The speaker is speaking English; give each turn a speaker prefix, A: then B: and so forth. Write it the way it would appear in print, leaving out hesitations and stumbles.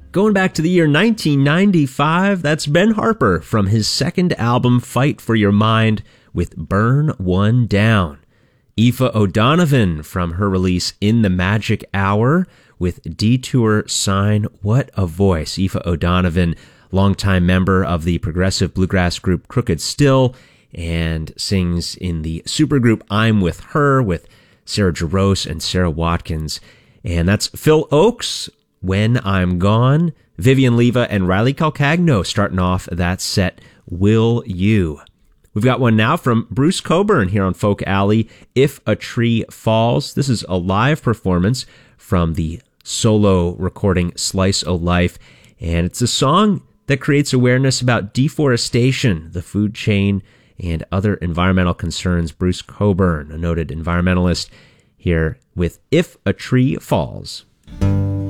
A: Going back to the year 1995, that's Ben Harper from his second album, Fight for Your Mind, with Burn One Down. Aoife O'Donovan from her release In the Magic Hour with Detour Sign. What a voice. Aoife O'Donovan, longtime member of the progressive bluegrass group Crooked Still, and sings in the supergroup I'm With Her with Sarah Jarosz and Sarah Watkins. And that's Phil Oakes, When I'm Gone. Vivian Leva and Riley Calcagno starting off that set, Will You. We've got one now from Bruce Cockburn here on Folk Alley, If a Tree Falls. This is a live performance from the solo recording Slice o' Life, and it's a song that creates awareness about deforestation, the food chain, and other environmental concerns. Bruce Cockburn, a noted environmentalist, here with If a Tree Falls.